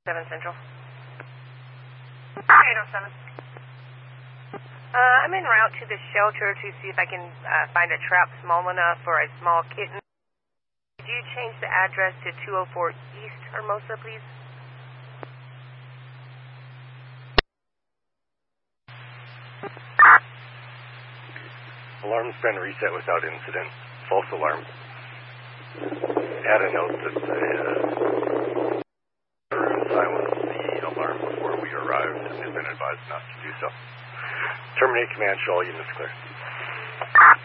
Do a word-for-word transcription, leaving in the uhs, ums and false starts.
seven Central. eight oh seven. Uh, I'm en route to the shelter to see if I can uh, find a trap small enough for a small kitten. Could you change the address to two oh four East Hermosa, please? Alarm's been reset without incident. False alarm. Add a note that the uh, silenced the alarm before we arrived and has been advised not to do so. Terminate command, show all units clear.